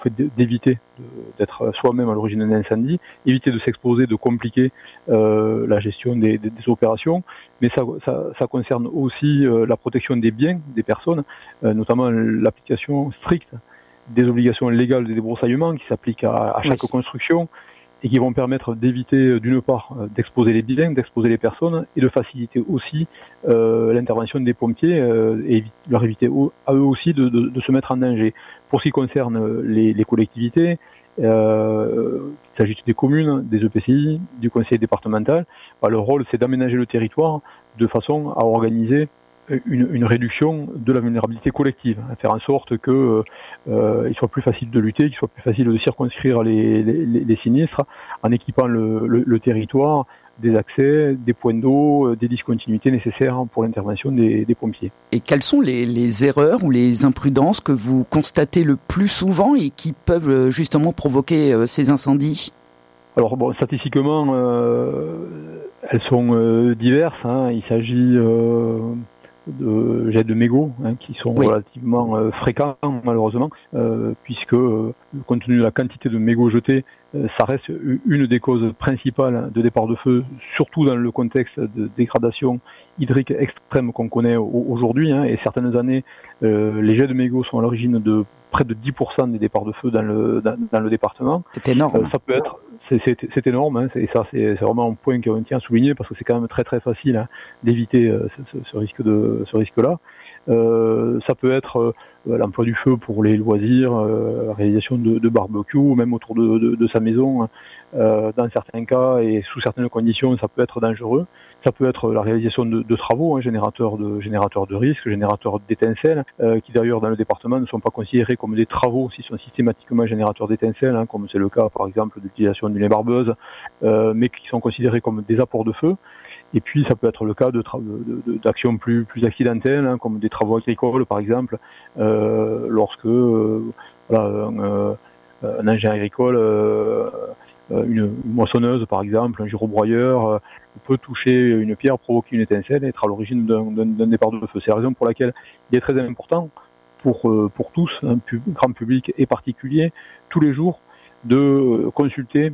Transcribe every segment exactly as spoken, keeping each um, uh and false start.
d'éviter d'être soi-même à l'origine d'un incendie, éviter de s'exposer, de compliquer euh, la gestion des, des, des opérations, mais ça, ça, ça concerne aussi euh, la protection des biens des personnes, euh, notamment l'application stricte des obligations légales de débroussaillement qui s'appliquent à, à chaque oui. construction et qui vont permettre d'éviter d'une part d'exposer les biens, d'exposer les personnes et de faciliter aussi euh, l'intervention des pompiers euh, et leur éviter à eux aussi de, de, de se mettre en danger. Pour ce qui concerne les, les collectivités, euh, il s'agit des communes, des E P C I, du conseil départemental, bah, leur rôle c'est d'aménager le territoire de façon à organiser Une, une réduction de la vulnérabilité collective, à faire en sorte que euh, il soit plus facile de lutter, qu'il soit plus facile de circonscrire les, les, les sinistres, en équipant le, le, le territoire des accès, des points d'eau, des discontinuités nécessaires pour l'intervention des, des pompiers. Et quelles sont les, les erreurs ou les imprudences que vous constatez le plus souvent et qui peuvent justement provoquer euh, ces incendies ? Alors bon, statistiquement, euh, elles sont euh, diverses. Hein. Il s'agit euh, de jets de mégots hein, qui sont oui. relativement euh, fréquents malheureusement euh, puisque euh, compte tenu de la quantité de mégots jetés euh, ça reste une des causes principales de départ de feu, surtout dans le contexte de dégradation hydrique extrême qu'on connaît aujourd'hui hein, et certaines années euh, les jets de mégots sont à l'origine de près de dix pour cent des départs de feu dans le, dans, dans le département. C'est énorme. Euh, ça peut être, c'est, c'est, c'est énorme, hein, et ça c'est, c'est vraiment un point qu'on tient à souligner parce que c'est quand même très très facile hein, d'éviter euh, ce, ce risque de, ce risque-là. Euh, ça peut être euh, l'emploi du feu pour les loisirs, euh, la réalisation de, de barbecue, même autour de, de, de sa maison. Euh, dans certains cas et sous certaines conditions, ça peut être dangereux. Ça peut être la réalisation de, de travaux, hein, générateurs de générateurs de risques, générateurs d'étincelles, euh, qui d'ailleurs dans le département ne sont pas considérés comme des travaux s'ils sont systématiquement générateurs d'étincelles, hein, comme c'est le cas par exemple de l'utilisation d'une barbeuse, euh, mais qui sont considérés comme des apports de feu. Et puis ça peut être le cas de, tra- de, de d'actions plus plus accidentelles, hein, comme des travaux agricoles par exemple, euh, lorsque euh, voilà, un, euh, un engin agricole, euh, une, une moissonneuse par exemple, un girobroyeur euh, peut toucher une pierre, provoquer une étincelle et être à l'origine d'un, d'un, d'un départ de feu. C'est la raison pour laquelle il est très important pour euh, pour tous, hein, pub, grand public et particulier, tous les jours de consulter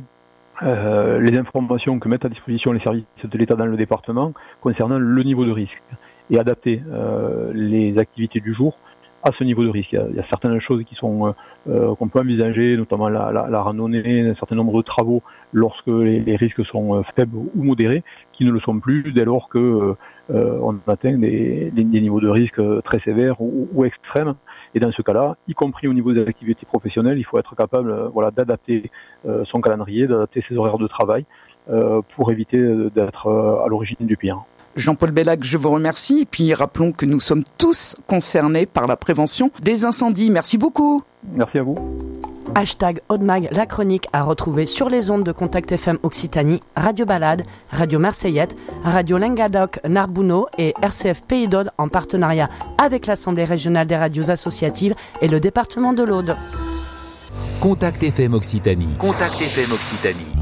Euh, les informations que mettent à disposition les services de l'État dans le département concernant le niveau de risque et adapter euh, les activités du jour à ce niveau de risque. Il y a, il y a certaines choses qui sont euh, qu'on peut envisager, notamment la, la, la randonnée, un certain nombre de travaux lorsque les, les risques sont faibles ou modérés, qui ne le sont plus dès lors que euh, on atteint des, des, des niveaux de risque très sévères ou, ou extrêmes. Et dans ce cas-là, y compris au niveau des activités professionnelles, il faut être capable euh, voilà, d'adapter euh, son calendrier, d'adapter ses horaires de travail euh, pour éviter d'être euh, à l'origine du pire. Jean-Paul Bellac, je vous remercie. Et puis rappelons que nous sommes tous concernés par la prévention des incendies. Merci beaucoup. Merci à vous. Hashtag Audemag, la chronique à retrouver sur les ondes de Contact F M Occitanie, Radio Balade, Radio Marseillette, Radio Languedoc Narbonneau et R C F Pays d'Aude en partenariat avec l'Assemblée régionale des radios associatives et le département de l'Aude. Contact F M Occitanie. Contact F M Occitanie.